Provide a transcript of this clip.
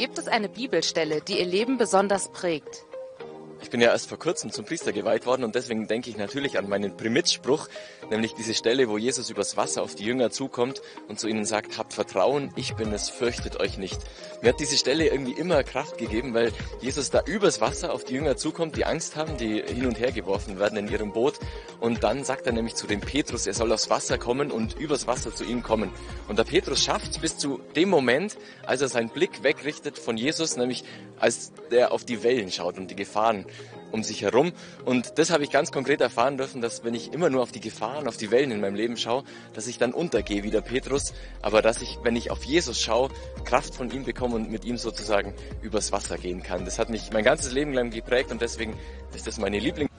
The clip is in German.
Gibt es eine Bibelstelle, die Ihr Leben besonders prägt? Ich bin ja erst vor kurzem zum Priester geweiht worden und deswegen denke ich natürlich an meinen Primitspruch, nämlich diese Stelle, wo Jesus übers Wasser auf die Jünger zukommt und zu ihnen sagt, habt Vertrauen, ich bin es, fürchtet euch nicht. Mir hat diese Stelle irgendwie immer Kraft gegeben, weil Jesus da übers Wasser auf die Jünger zukommt, die Angst haben, die hin und her geworfen werden in ihrem Boot. Und dann sagt er nämlich zu dem Petrus, er soll aufs Wasser kommen und übers Wasser zu ihm kommen. Und der Petrus schafft es bis zu dem Moment, als er seinen Blick wegrichtet von Jesus, nämlich als der auf die Wellen schaut und die Gefahren um sich herum. Und das habe ich ganz konkret erfahren dürfen, dass wenn ich immer nur auf die Gefahren, auf die Wellen in meinem Leben schaue, dass ich dann untergehe wie der Petrus, aber dass ich, wenn ich auf Jesus schaue, Kraft von ihm bekomme und mit ihm sozusagen übers Wasser gehen kann. Das hat mich mein ganzes Leben lang geprägt und deswegen ist das meine Lieblings...